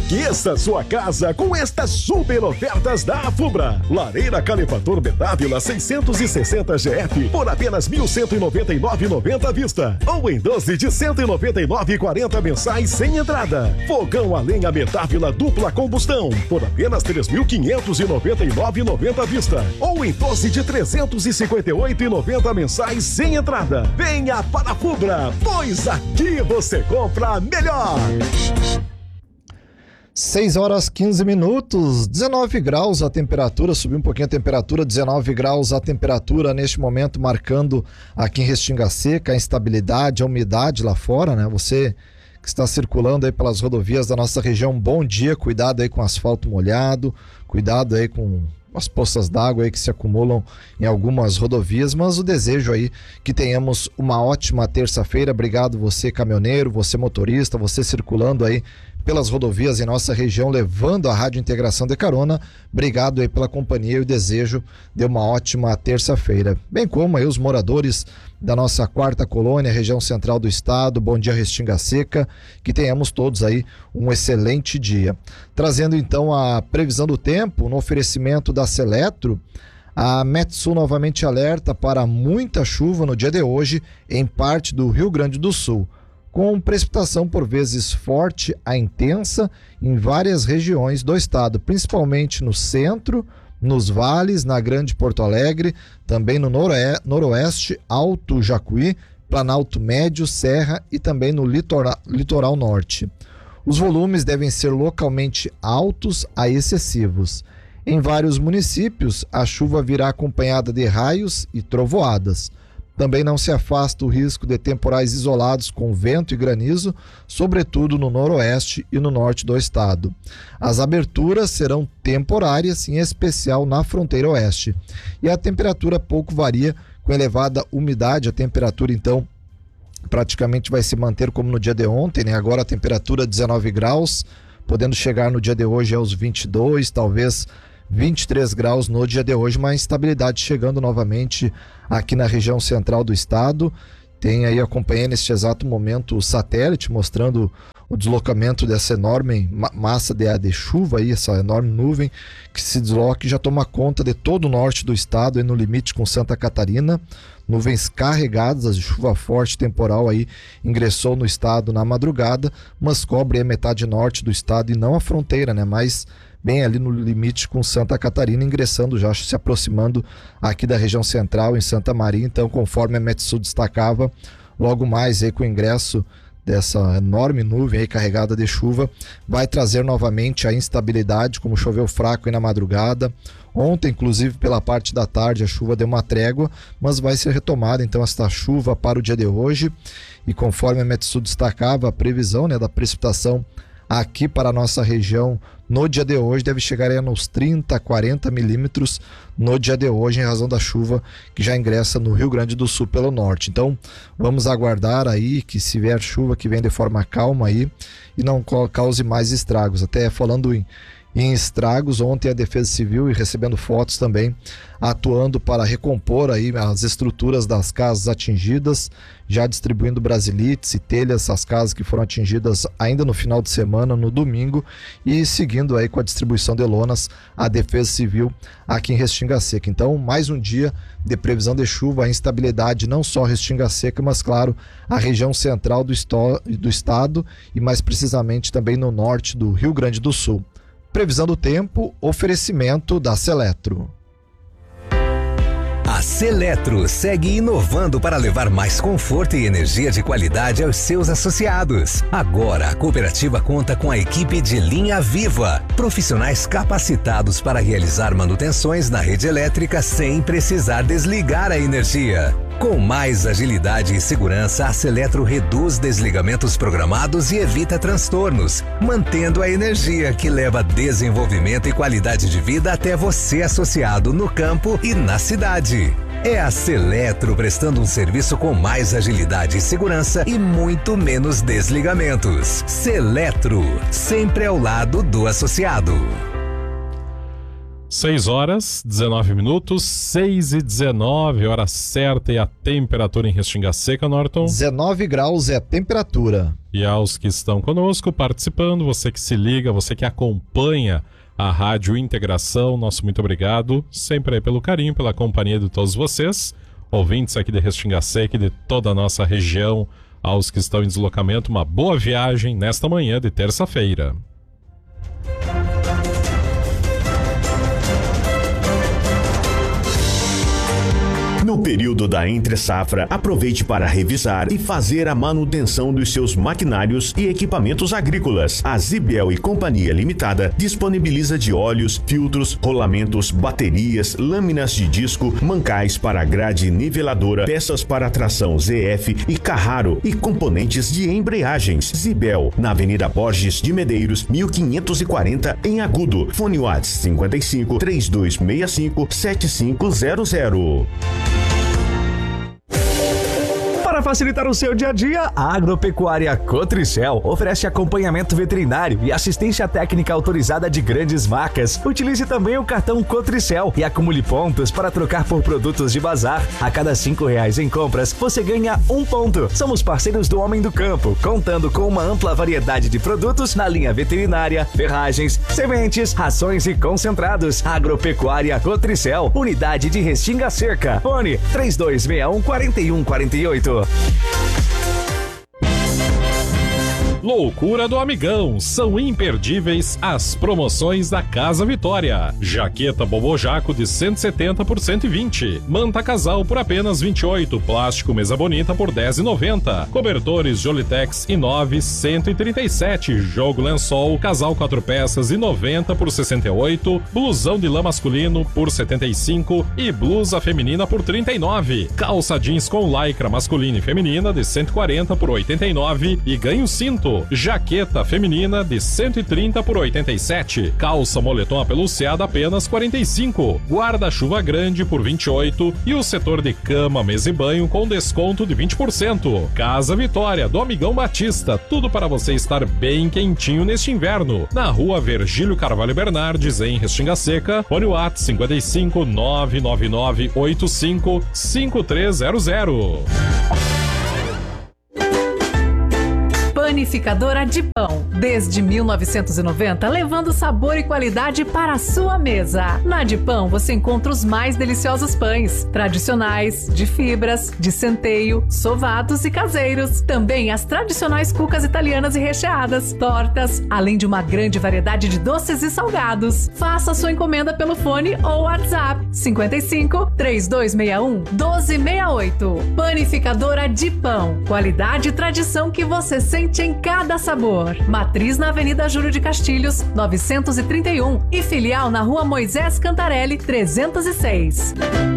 Aqueça sua casa com estas super ofertas da Afubra. Lareira calefator Bedávila 660 GF por apenas R$ 1.199,90 à vista. Ou em 12 de R$ 199,40 mensais sem entrada. Fogão a lenha Bedávila dupla combustão por apenas R$ 3.599,90 à vista. Ou em 12 de R$ 358,90 mensais sem entrada. Venha para a Afubra, pois aqui você compra melhor. 6h15, 19 graus a temperatura, subiu um pouquinho a temperatura, 19 graus a temperatura neste momento, marcando aqui em Restinga Seca a instabilidade, a umidade lá fora, né? Você que está circulando aí pelas rodovias da nossa região, bom dia, cuidado aí com asfalto molhado, cuidado aí com as poças d'água aí que se acumulam em algumas rodovias, mas o desejo aí que tenhamos uma ótima terça-feira. Obrigado você caminhoneiro, você motorista, você circulando aí pelas rodovias em nossa região, levando a Rádio Integração de Carona. Obrigado aí pela companhia e o desejo de uma ótima terça-feira. Bem como aí os moradores da nossa quarta colônia, região central do estado, bom dia Restinga Seca, que tenhamos todos aí um excelente dia. Trazendo então a previsão do tempo, no oferecimento da Seletro, a Metsul novamente alerta para muita chuva no dia de hoje em parte do Rio Grande do Sul, com precipitação por vezes forte a intensa em várias regiões do estado, principalmente no centro, nos vales, na Grande Porto Alegre, também no noroeste, Alto Jacuí, Planalto Médio, Serra e também no litoral norte. Os volumes devem ser localmente altos a excessivos. Em vários municípios, a chuva virá acompanhada de raios e trovoadas. Também não se afasta o risco de temporais isolados com vento e granizo, sobretudo no noroeste e no norte do estado. As aberturas serão temporárias, em especial na fronteira oeste. E a temperatura pouco varia, com elevada umidade. A temperatura, então, praticamente vai se manter como no dia de ontem, né? Agora a temperatura 19 graus, podendo chegar no dia de hoje aos 22, talvez 23 graus no dia de hoje, uma instabilidade chegando novamente aqui na região central do estado. Tem aí acompanhando neste exato momento o satélite mostrando o deslocamento dessa enorme massa de chuva aí, essa enorme nuvem que se desloca e já toma conta de todo o norte do estado, aí no limite com Santa Catarina. Nuvens carregadas de chuva forte temporal aí ingressou no estado na madrugada, mas cobre a metade norte do estado e não a fronteira, né? Mas bem ali no limite com Santa Catarina, ingressando já, se aproximando aqui da região central, em Santa Maria. Então, conforme a Metsul destacava, logo mais aí com o ingresso dessa enorme nuvem aí carregada de chuva, vai trazer novamente a instabilidade, como choveu fraco aí na madrugada. Ontem, inclusive, pela parte da tarde, a chuva deu uma trégua, mas vai ser retomada então esta chuva para o dia de hoje. E conforme a Metsul destacava, a previsão, né, da precipitação aqui para a nossa região no dia de hoje deve chegar aí nos 30, 40 milímetros no dia de hoje, em razão da chuva que já ingressa no Rio Grande do Sul pelo norte. Então vamos aguardar aí que, se vier chuva, que venha de forma calma aí e não cause mais estragos. Até falando em estragos, ontem a Defesa Civil, e recebendo fotos também, atuando para recompor aí as estruturas das casas atingidas, já distribuindo brasilites e telhas às casas que foram atingidas ainda no final de semana, no domingo, e seguindo aí com a distribuição de lonas a Defesa Civil aqui em Restinga Seca. Então, mais um dia de previsão de chuva, a instabilidade não só Restinga Seca, mas claro, a região central do estado e mais precisamente também no norte do Rio Grande do Sul. Previsão do tempo, oferecimento da Seletro. A Seletro segue inovando para levar mais conforto e energia de qualidade aos seus associados. Agora, a cooperativa conta com a equipe de linha viva, profissionais capacitados para realizar manutenções na rede elétrica sem precisar desligar a energia. Com mais agilidade e segurança, a Seletro reduz desligamentos programados e evita transtornos, mantendo a energia que leva desenvolvimento e qualidade de vida até você, associado, no campo e na cidade. É a Seletro prestando um serviço com mais agilidade e segurança e muito menos desligamentos. Seletro, sempre ao lado do associado. 6 horas, 19 minutos, 6h19, hora certa e a temperatura em Restinga Seca, Norton. 19 graus é a temperatura. E aos que estão conosco, participando, você que se liga, você que acompanha a Rádio Integração, nosso muito obrigado, sempre aí pelo carinho, pela companhia de todos vocês, ouvintes aqui de Restinga Seca e de toda a nossa região, aos que estão em deslocamento, uma boa viagem nesta manhã de terça-feira. No período da entre-safra, aproveite para revisar e fazer a manutenção dos seus maquinários e equipamentos agrícolas. A Zibel e Companhia Limitada disponibiliza de óleos, filtros, rolamentos, baterias, lâminas de disco, mancais para grade niveladora, peças para tração ZF e Carraro e componentes de embreagens. Zibel, na Avenida Borges de Medeiros, 1540, em Agudo. Fone WhatsApp 55 3265 7500. Para facilitar o seu dia a dia, a Agropecuária Cotricel oferece acompanhamento veterinário e assistência técnica autorizada de grandes marcas. Utilize também o cartão Cotricel e acumule pontos para trocar por produtos de bazar. A cada R$5 em compras, você ganha 1 ponto. Somos parceiros do Homem do Campo, contando com uma ampla variedade de produtos na linha veterinária, ferragens, sementes, rações e concentrados. Agropecuária Cotricel, unidade de Restinga Seca. Fone 3261-4148. Loucura do Amigão, são imperdíveis as promoções da Casa Vitória. Jaqueta Bobojaco de 170 por 120, manta casal por apenas 28, plástico mesa bonita por 10,90, cobertores Jolitex Inove 137, jogo lençol casal 4 peças e 90 por 68, blusão de lã masculino por 75 e blusa feminina por 39, calça jeans com lycra masculina e feminina de 140 por 89 e ganho cinto. Jaqueta feminina de 130 por 87, calça moletom apeluciada apenas 45, guarda-chuva grande por 28 e o setor de cama, mesa e banho com desconto de 20%. Casa Vitória, do Amigão Batista, tudo para você estar bem quentinho neste inverno. Na rua Virgílio Carvalho Bernardes, em Restinga Seca, fone WhatsApp 55 999 85 5300. Panificadora de Pão, desde 1990, levando sabor e qualidade para a sua mesa. Na de Pão você encontra os mais deliciosos pães, tradicionais, de fibras, de centeio, sovados e caseiros. Também as tradicionais cucas italianas e recheadas, tortas, além de uma grande variedade de doces e salgados. Faça sua encomenda pelo fone ou WhatsApp 55 3261 1268. Panificadora de Pão, qualidade e tradição que você sente em cada sabor. Matriz na Avenida Júlio de Castilhos, 931 e filial na Rua Moisés Cantarelli, 306.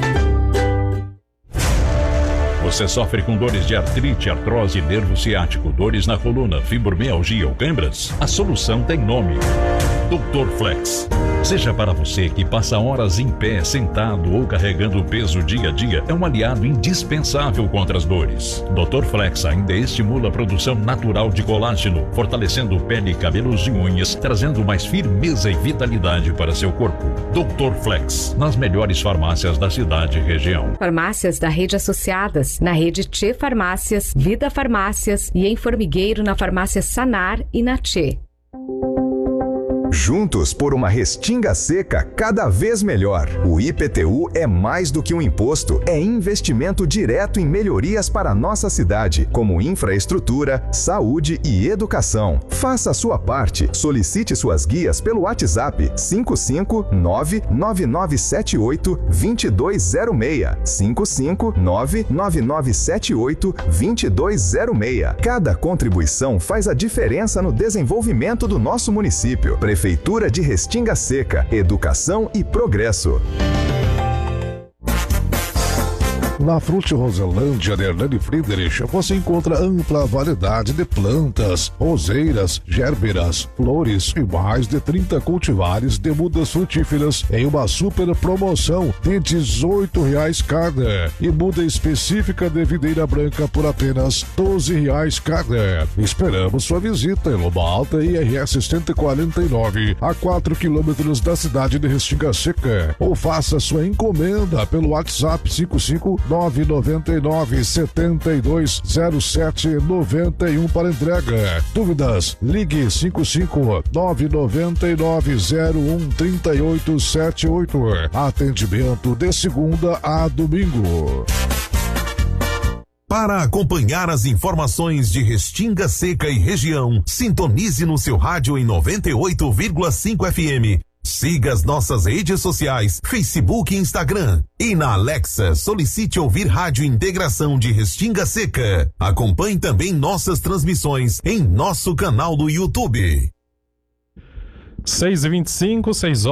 Você sofre com dores de artrite, artrose, nervo ciático, dores na coluna, fibromialgia ou câimbras? A solução tem nome: Dr. Flex. Seja para você que passa horas em pé, sentado ou carregando peso dia a dia, é um aliado indispensável contra as dores. Dr. Flex ainda estimula a produção natural de colágeno, fortalecendo pele, cabelos e unhas, trazendo mais firmeza e vitalidade para seu corpo. Dr. Flex, nas melhores farmácias da cidade e região. Farmácias da rede associadas, na rede Tchê Farmácias, Vida Farmácias e em Formigueiro na farmácia Sanar e na Tchê. Juntos por uma Restinga Seca cada vez melhor. O IPTU é mais do que um imposto, é investimento direto em melhorias para a nossa cidade, como infraestrutura, saúde e educação. Faça a sua parte. Solicite suas guias pelo WhatsApp 55999782206. 55999782206. Cada contribuição faz a diferença no desenvolvimento do nosso município. Prefeitura de Restinga Seca, educação e progresso. Na Frute Roselândia de Hernani Friedrich, você encontra ampla variedade de plantas, roseiras, gérberas, flores e mais de 30 cultivares de mudas frutíferas em uma super promoção de R$ 18,00 cada. E muda específica de videira branca por apenas R$ 12,00 cada. Esperamos sua visita em Loma Alta IRS 149, a 4 quilômetros da cidade de Restinga Seca. Ou faça sua encomenda pelo WhatsApp 55999720791 para entrega. Dúvidas? Ligue 55999013878. Atendimento de segunda a domingo. Para acompanhar as informações de Restinga Seca e região, sintonize no seu rádio em 98,5 FM. Siga as nossas redes sociais, Facebook e Instagram. E na Alexa, solicite ouvir Rádio Integração de Restinga Seca. Acompanhe também nossas transmissões em nosso canal do YouTube. 6h25,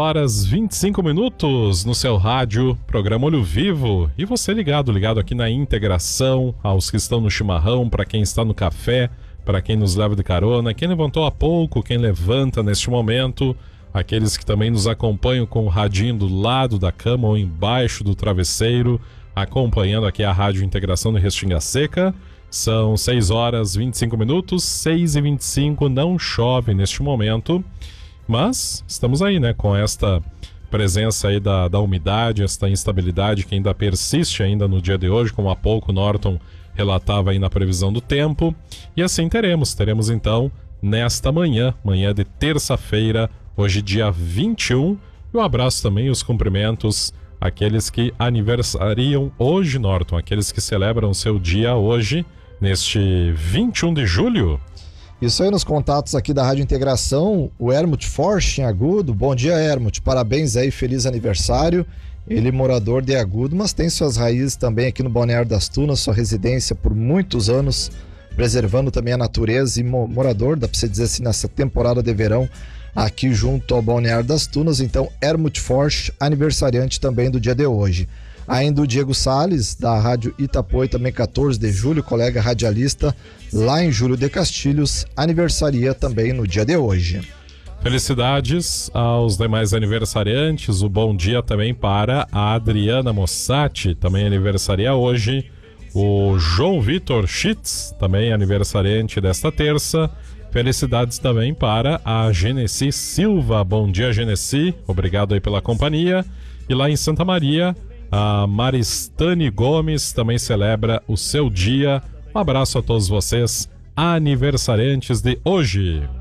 6h25 no seu rádio, programa Olho Vivo. E você ligado aqui na Integração, aos que estão no chimarrão, para quem está no café, para quem nos leva de carona, quem levantou há pouco, quem levanta neste momento, aqueles que também nos acompanham com o radinho do lado da cama ou embaixo do travesseiro, acompanhando aqui a Rádio Integração de Restinga Seca. São 6h25, 6h25, não chove neste momento, mas estamos aí, né, com esta presença aí da umidade, esta instabilidade que ainda persiste ainda no dia de hoje, como há pouco o Norton relatava aí na previsão do tempo. E assim teremos então nesta manhã de terça-feira, hoje dia 21, e um abraço também, os cumprimentos àqueles que aniversariam hoje, Norton, aqueles que celebram seu dia hoje, neste 21 de julho. Isso aí nos contatos aqui da Rádio Integração, o Hermut Forsch em Agudo. Bom dia, Hermut, parabéns aí, feliz aniversário. Ele morador de Agudo, mas tem suas raízes também aqui no Balneário das Tunas, sua residência por muitos anos, preservando também a natureza, e morador, dá pra você dizer assim, nessa temporada de verão, aqui junto ao Balneário das Tunas. Então, Hermut Forsch, aniversariante também do dia de hoje. Ainda o Diego Salles, da Rádio Itapuã, também 14 de julho, colega radialista lá em Júlio de Castilhos, aniversaria também no dia de hoje. Felicidades aos demais aniversariantes, o bom dia também para a Adriana Mossati, também aniversaria hoje, o João Vitor Schitz, também aniversariante desta terça. Felicidades também para a Genesi Silva, bom dia Genesi, obrigado aí pela companhia. E lá em Santa Maria, a Maristane Gomes também celebra o seu dia. Um abraço a todos vocês, aniversariantes de hoje.